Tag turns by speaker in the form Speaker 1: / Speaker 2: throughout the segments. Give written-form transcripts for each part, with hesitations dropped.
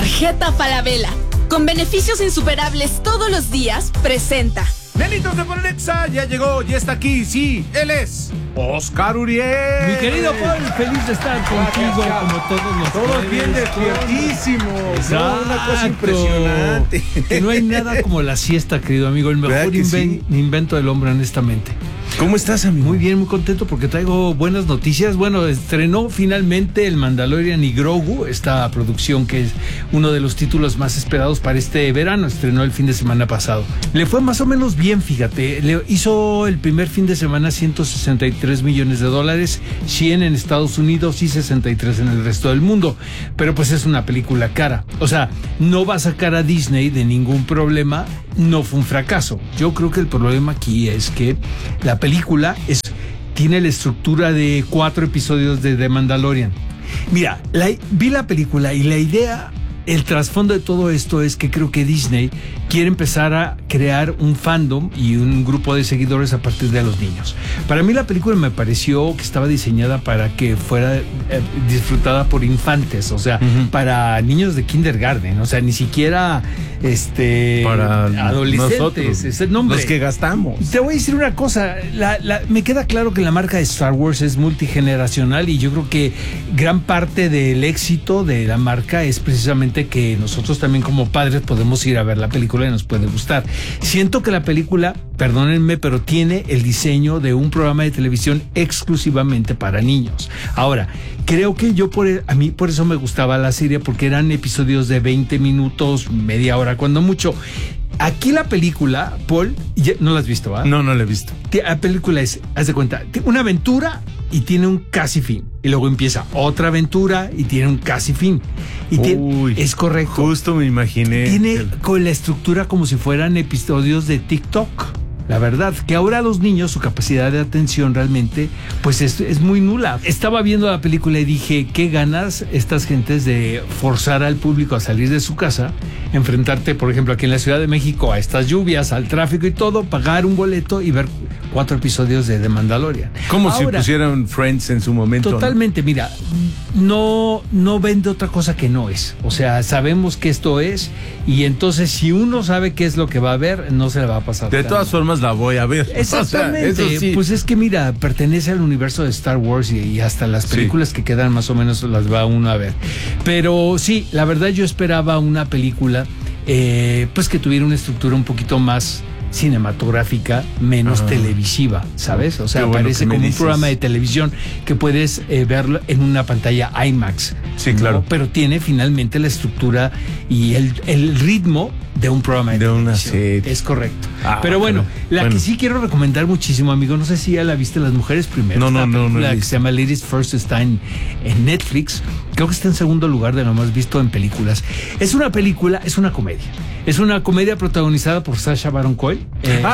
Speaker 1: Tarjeta Falabella, con beneficios insuperables todos los días, presenta.
Speaker 2: Nenitos de Polexa, ya llegó, ya está aquí, sí, él es Oscar Uriel.
Speaker 3: Mi querido Paul, feliz de estar contigo como todos los
Speaker 2: Todos bien despiertísimos. No, una cosa impresionante.
Speaker 3: Que no hay nada como la siesta, querido amigo, el mejor invento del hombre, honestamente.
Speaker 2: ¿Cómo estás, amigo?
Speaker 3: Muy bien, muy contento porque traigo buenas noticias. Bueno, estrenó finalmente el Mandalorian y Grogu, esta producción que es uno de los títulos más esperados para este verano. Estrenó el fin de semana pasado. Le fue más o menos bien, fíjate. Le hizo el primer fin de semana $163 millones, 100 en Estados Unidos y 63 en el resto del mundo. Pero pues es una película cara. O sea, no va a sacar a Disney de ningún problema. No fue un fracaso. Yo creo que el problema aquí es que la película tiene la estructura de 4 episodios de The Mandalorian. Mira, vi la película y la idea, el trasfondo de todo esto es que creo que Disney quiere empezar a crear un fandom y un grupo de seguidores a partir de los niños. Para mí la película me pareció que estaba diseñada para que fuera disfrutada por infantes, o sea, para niños de kindergarten, o sea, ni siquiera para adolescentes.
Speaker 2: Nosotros,
Speaker 3: es el nombre.
Speaker 2: Los que gastamos.
Speaker 3: Te voy a decir una cosa, me queda claro que la marca de Star Wars es multigeneracional y yo creo que gran parte del éxito de la marca es precisamente que nosotros también como padres podemos ir a ver la película y nos puede gustar. Siento que la película, perdónenme, pero tiene el diseño de un programa de televisión exclusivamente para niños. Ahora, creo que a mí por eso me gustaba la serie, porque eran episodios de 20 minutos, media hora, cuando mucho. Aquí la película, Paul, ¿no la has visto?
Speaker 2: No la he visto.
Speaker 3: La película es, haz de cuenta, una aventura y tiene un casi fin. Y luego empieza otra aventura y tiene un casi fin. Es correcto.
Speaker 2: Justo me imaginé.
Speaker 3: Tiene con la estructura como si fueran episodios de TikTok. La verdad, que ahora los niños, su capacidad de atención realmente, pues es muy nula. Estaba viendo la película y dije, qué ganas estas gentes de forzar al público a salir de su casa, enfrentarte, por ejemplo, aquí en la Ciudad de México, a estas lluvias, al tráfico y todo, pagar un boleto y ver 4 episodios de The Mandalorian.
Speaker 2: Como si pusieran Friends en su momento.
Speaker 3: Totalmente, ¿no? Mira, no vende otra cosa que no es. O sea, sabemos que esto es, y entonces si uno sabe qué es lo que va a ver, no se le va a pasar.
Speaker 2: De todas formas la voy a ver.
Speaker 3: Exactamente. O sea, eso sí. Pues es que mira, pertenece al universo de Star Wars y hasta las películas que quedan más o menos las va uno a ver. Pero sí, la verdad yo esperaba una película pues que tuviera una estructura un poquito más cinematográfica, menos televisiva, ¿sabes? O sea, parece como un programa de televisión que puedes verlo en una pantalla IMAX.
Speaker 2: Sí, claro.
Speaker 3: ¿no? Pero tiene finalmente la estructura y el ritmo de un programa de televisión.
Speaker 2: Una serie.
Speaker 3: Es correcto. Pero bueno, que sí quiero recomendar muchísimo, amigo, no sé si ya la viste, Las Mujeres Primero. No, que se llama Ladies First, está en Netflix. Creo que está en segundo lugar de lo más visto en películas. Es una comedia. Es una comedia protagonizada por Sacha Baron Cohen.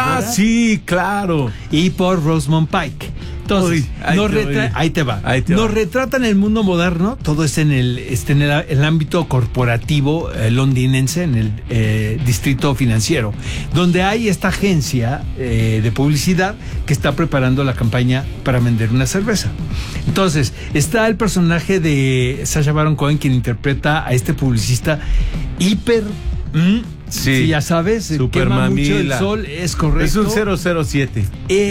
Speaker 2: Sí, claro.
Speaker 3: Y por Rosamund Pike. Entonces, ahí te va. Nos retratan el mundo moderno, todo es en el ámbito corporativo londinense, en el distrito financiero, donde hay esta agencia de publicidad que está preparando la campaña para vender una cerveza. Entonces, está el personaje de Sacha Baron Cohen, quien interpreta a este publicista hiper... Sí, ya sabes, quema mucho el sol, es correcto.
Speaker 2: Es un 007.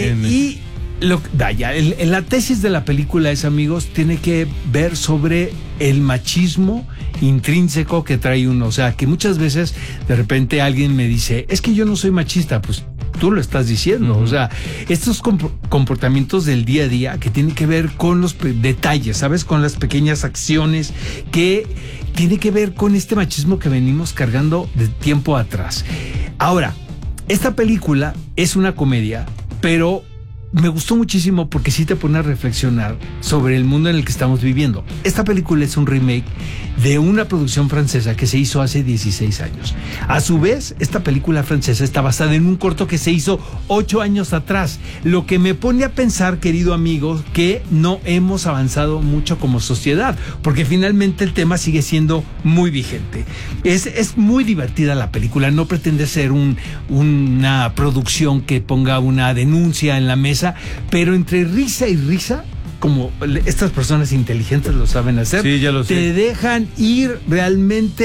Speaker 3: La tesis de la película es, amigos, tiene que ver sobre el machismo intrínseco que trae uno. O sea, que muchas veces de repente alguien me dice, es que yo no soy machista, pues tú lo estás diciendo. O sea, estos comportamientos del día a día que tienen que ver con los detalles, ¿sabes? Con las pequeñas acciones que tiene que ver con este machismo que venimos cargando de tiempo atrás. Ahora, esta película es una comedia, pero me gustó muchísimo porque sí te pone a reflexionar sobre el mundo en el que estamos viviendo. Esta película es un remake de una producción francesa que se hizo hace 16 años. A su vez, esta película francesa está basada en un corto que se hizo 8 años atrás, lo que me pone a pensar, querido amigo, que no hemos avanzado mucho como sociedad, porque finalmente el tema sigue siendo muy vigente. Es muy divertida la película, no pretende ser una producción que ponga una denuncia en la mesa, pero entre risa y risa, como estas personas inteligentes lo saben hacer,
Speaker 2: sí, ya lo sé,
Speaker 3: te dejan ir realmente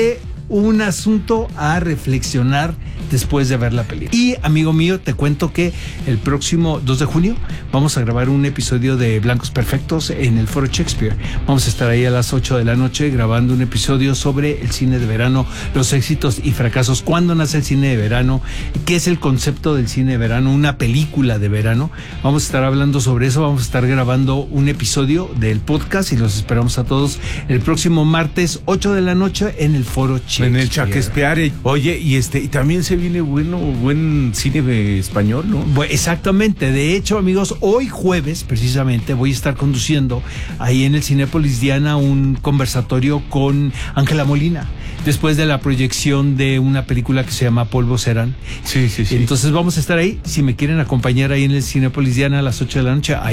Speaker 3: un asunto a reflexionar después de ver la película. Y amigo mío, te cuento que el próximo 2 de junio vamos a grabar un episodio de Blancos Perfectos en el Foro Shakespeare. Vamos a estar ahí a las 8 de la noche grabando un episodio sobre el cine de verano, los éxitos y fracasos, cuándo nace el cine de verano, qué es el concepto del cine de verano, una película de verano. Vamos a estar hablando sobre eso, vamos a estar grabando un episodio del podcast y los esperamos a todos el próximo martes 8 de la noche en el Foro Shakespeare.
Speaker 2: En el Shakespeare. Oye, y también se viene buen cine español, ¿no?
Speaker 3: Exactamente. De hecho, amigos, hoy jueves precisamente voy a estar conduciendo ahí en el Cinépolis Diana un conversatorio con Ángela Molina, después de la proyección de una película que se llama Polvo Serán.
Speaker 2: Sí.
Speaker 3: Entonces vamos a estar ahí. Si me quieren acompañar ahí en el Cinépolis Diana a las 8 de la noche,